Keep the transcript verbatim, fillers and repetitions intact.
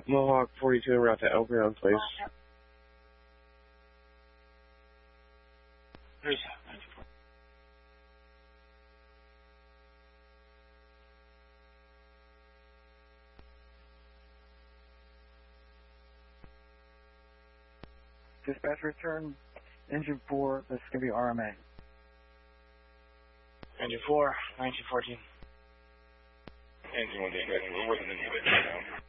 Mohawk forty-two en route to El Ground, please. Dispatch return, engine four, this is going to be R M A. Engine four, nineteen fourteen. Engine one, dispatch, we're working in the